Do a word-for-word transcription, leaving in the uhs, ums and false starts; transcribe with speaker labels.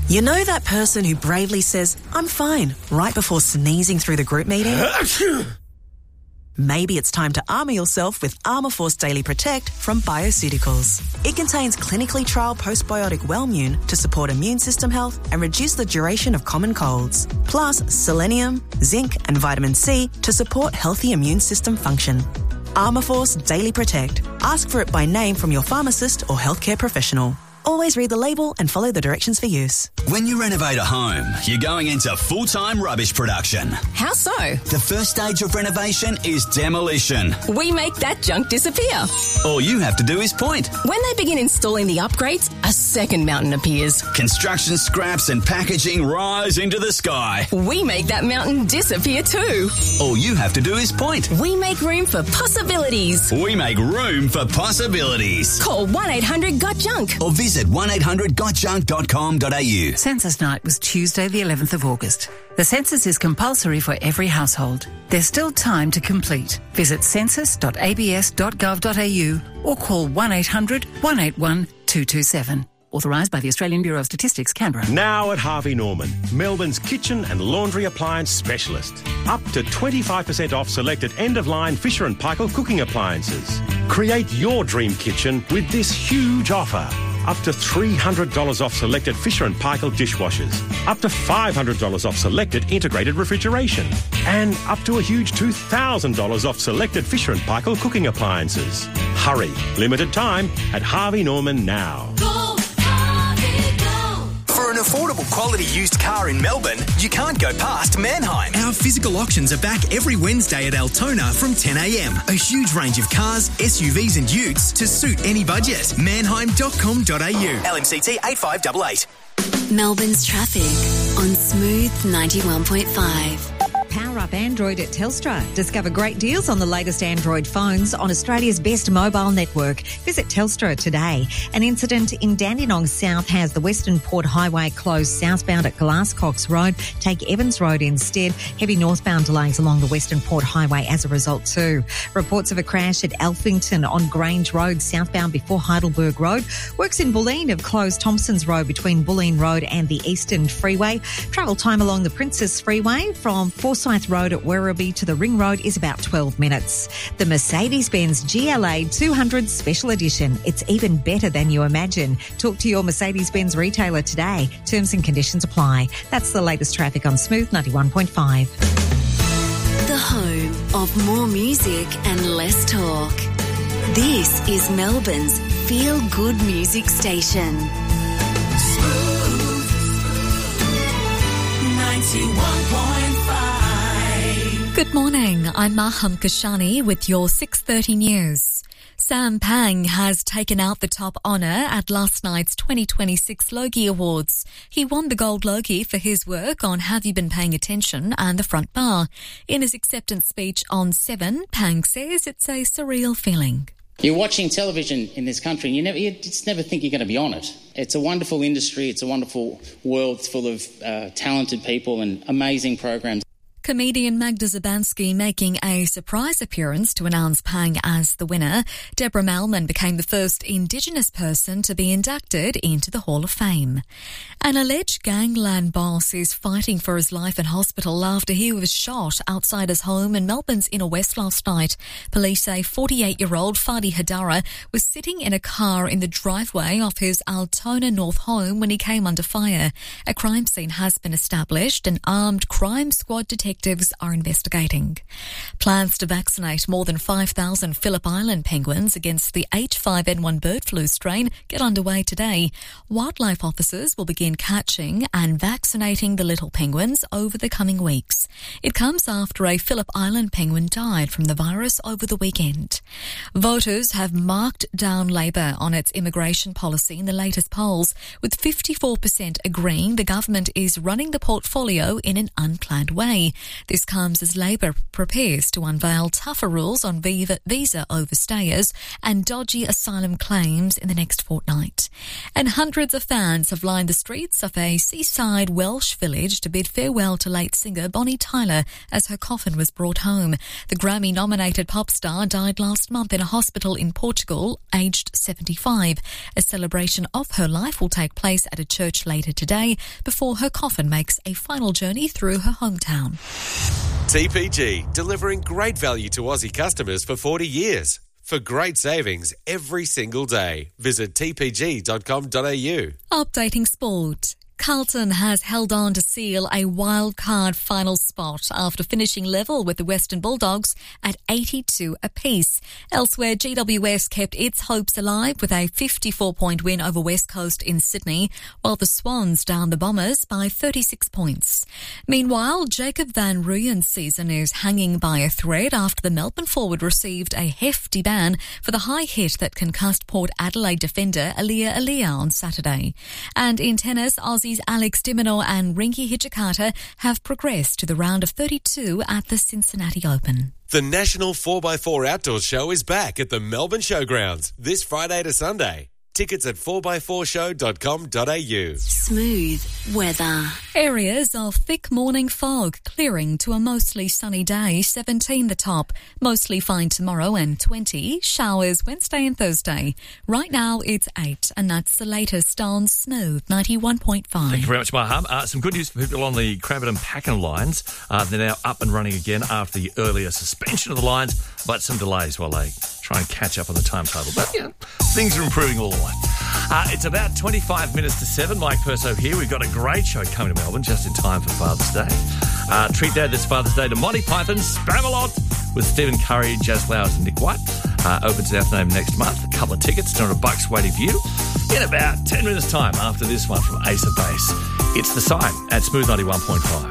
Speaker 1: You know that person who bravely says, "I'm fine," right before sneezing through the group meeting? Maybe it's time to armour yourself with Armourforce Daily Protect from Bioceuticals. It contains clinically trialled postbiotic Wellmune to support immune system health and reduce the duration of common colds. Plus selenium, zinc and vitamin C to support healthy immune system function. Armourforce Daily Protect. Ask for it by name from your pharmacist or healthcare professional. Always read the label and follow the directions for use.
Speaker 2: When you renovate a home, you're going into full-time rubbish production.
Speaker 3: How so?
Speaker 2: The first stage of renovation is demolition.
Speaker 3: We make that junk disappear.
Speaker 2: All you have to do is point.
Speaker 3: When they begin installing the upgrades, a second mountain appears.
Speaker 2: Construction scraps and packaging rise into the sky.
Speaker 3: We make that mountain disappear too.
Speaker 2: All you have to do is point.
Speaker 3: We make room for possibilities.
Speaker 2: We make room for possibilities.
Speaker 3: Call one eight hundred got junk
Speaker 2: or visit one eight hundred got junk dot com dot a u.
Speaker 4: Census night was Tuesday the eleventh of August. The census is compulsory for every household. There's still time to complete. Visit census dot a b s dot gov dot a u or call one eight hundred one eight one two two seven. Authorised by the Australian Bureau of Statistics, Canberra.
Speaker 5: Now at Harvey Norman, Melbourne's kitchen and laundry appliance specialist. Up to twenty-five percent off selected end-of-line Fisher and Paykel cooking appliances. Create your dream kitchen with this huge offer. Up to three hundred dollars off selected Fisher and Paykel dishwashers. Up to five hundred dollars off selected integrated refrigeration. And up to a huge two thousand dollars off selected Fisher and Paykel cooking appliances. Hurry. Limited time at Harvey Norman now.
Speaker 6: Go, Harvey, go. For an affordable quality used car in Melbourne, you can't go past Manheim. Our physical auctions are back every Wednesday at Altona from ten a m. A huge range of cars, S U Vs and utes to suit any budget. manheim dot com dot a u. L M C T eight five eight eight.
Speaker 7: Melbourne's traffic on Smooth ninety-one point five.
Speaker 8: Power up Android at Telstra. Discover great deals on the latest Android phones on Australia's best mobile network. Visit Telstra today. An incident in Dandenong South has the Western Port Highway closed southbound at Glasscox Road. Take Evans Road instead. Heavy northbound delays along the Western Port Highway as a result too. Reports of a crash at Alphington on Grange Road southbound before Heidelberg Road. Works in Bulleen have closed Thompson's Road between Bulleen Road and the Eastern Freeway. Travel time along the Princess Freeway from Forsyth Road at Werribee to the Ring Road is about twelve minutes. The Mercedes-Benz G L A two hundred Special Edition. It's even better than you imagine. Talk to your Mercedes-Benz retailer today. Terms and conditions apply. That's the latest traffic on Smooth ninety-one point five.
Speaker 7: The home of more music and less talk. This is Melbourne's feel-good music station.
Speaker 6: Smooth ninety-one point five.
Speaker 9: Good morning, I'm Maham Kashani with your six thirty news. Sam Pang has taken out the top honour at last night's twenty twenty-six Logie Awards. He won the Gold Logie for his work on Have You Been Paying Attention and The Front Bar. In his acceptance speech on Seven, Pang says it's a surreal feeling.
Speaker 10: You're watching television in this country and you never, you just never think you're going to be on it. It's a wonderful industry, it's a wonderful world full of uh, talented people and amazing programs.
Speaker 9: Comedian Magda Zabansky making a surprise appearance to announce Pang as the winner. Deborah Malman became the first Indigenous person to be inducted into the Hall of Fame. An alleged gangland boss is fighting for his life in hospital after he was shot outside his home in Melbourne's Inner West last night. Police say forty-eight-year-old Fadi Hadara was sitting in a car in the driveway of his Altona North home when he came under fire. A crime scene has been established and armed crime squad detectives Detectives are investigating. Plans to vaccinate more than five thousand Phillip Island penguins against the H five N one bird flu strain get underway today. Wildlife officers will begin catching and vaccinating the little penguins over the coming weeks. It comes after a Phillip Island penguin died from the virus over the weekend. Voters have marked down Labor on its immigration policy in the latest polls, with fifty-four percent agreeing the government is running the portfolio in an unplanned way. This comes as Labor prepares to unveil tougher rules on visa overstayers and dodgy asylum claims in the next fortnight. And hundreds of fans have lined the streets of a seaside Welsh village to bid farewell to late singer Bonnie Tyler as her coffin was brought home. The Grammy-nominated pop star died last month in a hospital in Portugal, aged seventy-five. A celebration of her life will take place at a church later today before her coffin makes a final journey through her hometown.
Speaker 11: T P G, delivering great value to Aussie customers for forty years. For great savings every single day, visit t p g dot com dot a u.
Speaker 9: Updating sport. Carlton has held on to seal a wild-card final spot after finishing level with the Western Bulldogs at eighty-two apiece. Elsewhere, G W S kept its hopes alive with a fifty-four point win over West Coast in Sydney, while the Swans downed the Bombers by thirty-six points. Meanwhile, Jacob van Rooyen's season is hanging by a thread after the Melbourne forward received a hefty ban for the high hit that concussed Port Adelaide defender Alia Alia on Saturday. And in tennis, Aussies Alex de Minaur and Rinky Hijikata have progressed to the round of thirty-two at the Cincinnati Open.
Speaker 11: The National four by four Outdoor Show is back at the Melbourne Showgrounds this Friday to Sunday. Tickets at four by four show dot com dot a u.
Speaker 7: Smooth weather.
Speaker 9: Areas of thick morning fog clearing to a mostly sunny day, seventeen the top. Mostly fine tomorrow and twenty. Showers Wednesday and Thursday. Right now it's eight, and that's the latest on Smooth ninety-one point five.
Speaker 12: Thank you very much, Maham. Uh, some good news for people on the Cranbourne and Pakenham lines. Uh, they're now up and running again after the earlier suspension of the lines, but some delays while they try and catch up on the timetable. But, yeah, things are improving all the way. Uh, it's about twenty-five minutes to seven. Mike Perso here. We've got a great show coming to Melbourne just in time for Father's Day. Uh, treat Dad this Father's Day to Monty Python, Spamalot with Stephen Curry, Jazz Flowers and Nick White. Uh, opens in Athenome next month. A couple of tickets, two hundred bucks waiting for you. In about ten minutes' time after this one from Ace of Base. It's The Sign at Smooth ninety-one point five.